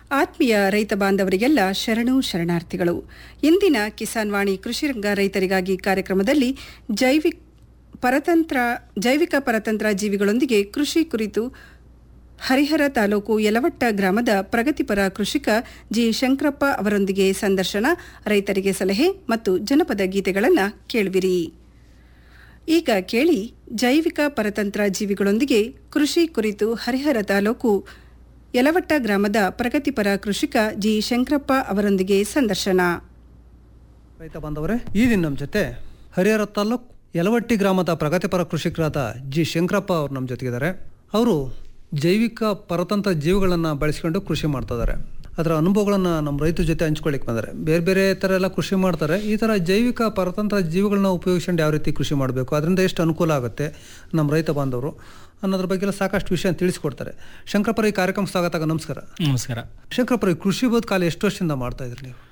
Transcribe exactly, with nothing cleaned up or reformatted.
ಆತ್ಮೀಯ ರೈತ ಬಾಂಧವರಿಗೆಲ್ಲ ಶರಣು ಶರಣಾರ್ಥಿಗಳು. ಇಂದಿನ ಕಿಸಾನ್ ವಾಣಿ ಕೃಷಿರಂಗ ರೈತರಿಗಾಗಿ ಕಾರ್ಯಕ್ರಮದಲ್ಲಿ ಜೈವಿಕ ಪರತಂತ್ರ ಜೈವಿಕ ಪರತಂತ್ರ ಜೀವಿಗಳೊಂದಿಗೆ ಕೃಷಿ ಕುರಿತು ಹರಿಹರ ತಾಲೂಕು ಯಲವಟ್ಟ ಗ್ರಾಮದ ಪ್ರಗತಿಪರ ಕೃಷಿಕ ಜಿ ಶಂಕರಪ್ಪ ಅವರೊಂದಿಗೆ ಸಂದರ್ಶನ, ರೈತರಿಗೆ ಸಲಹೆ ಮತ್ತು ಜನಪದ ಗೀತೆಗಳನ್ನು ಕೇಳುವಿರಿ. ಈಗ ಕೇಳಿ ಜೈವಿಕ ಪರತಂತ್ರ ಜೀವಿಗಳೊಂದಿಗೆ ಕೃಷಿ ಕುರಿತು ಹರಿಹರ ತಾಲೂಕು ಯಲವಟ್ಟ ಗ್ರಾಮದ ಪ್ರಗತಿಪರ ಕೃಷಿಕ ಜಿ ಶಂಕರಪ್ಪ ಅವರೊಂದಿಗೆ ಸಂದರ್ಶನ. ರೈತ ಬಾಂಧವರೇ, ಈ ದಿನ ನಮ್ಮ ಜೊತೆ ಹರಿಹರ ತಾಲೂಕು ಯಲವಟ್ಟಿ ಗ್ರಾಮದ ಪ್ರಗತಿಪರ ಕೃಷಿಕರಾದ ಜಿ ಶಂಕರಪ್ಪ ಅವರು ನಮ್ಮ ಜೊತೆಗಿದ್ದಾರೆ. ಅವರು ಜೈವಿಕ ಪರತಂತ್ರ ಜೀವಿಗಳನ್ನು ಬಳಸಿಕೊಂಡು ಕೃಷಿ ಮಾಡ್ತಾ ಇದ್ದಾರೆ. ಅದರ ಅನುಭವಗಳನ್ನು ನಮ್ಮ ರೈತರ ಜೊತೆ ಹಂಚ್ಕೊಳ್ಳಿಕ್ಕೆ ಬಂದರೆ ಬೇರೆ ಬೇರೆ ಥರ ಎಲ್ಲ ಕೃಷಿ ಮಾಡ್ತಾರೆ. ಈ ಥರ ಜೈವಿಕ ಪರತಂತ್ರ ಜೀವಿಗಳನ್ನ ಉಪಯೋಗಿಸ್ಕೊಂಡು ಯಾವ ರೀತಿ ಕೃಷಿ ಮಾಡಬೇಕು, ಅದರಿಂದ ಎಷ್ಟು ಅನುಕೂಲ ಆಗುತ್ತೆ ನಮ್ಮ ರೈತ ಬಾಂಧವರು ಅನ್ನೋದ್ರ ಬಗ್ಗೆ ಎಲ್ಲ ಸಾಕಷ್ಟು ವಿಷಯ ತಿಳಿಸ್ಕೊಡ್ತಾರೆ. ಶಂಕರಪ್ಪರ, ಈ ಕಾರ್ಯಕ್ರಮ ಸ್ವಾಗತ. ನಮಸ್ಕಾರ. ನಮಸ್ಕಾರ. ಶಂಕರಪ್ಪರ, ಕೃಷಿ ಬದುಕಾಲ ಎಷ್ಟು ವರ್ಷದಿಂದ ಮಾಡ್ತಾ ಇದ್ರಿ ನೀವು?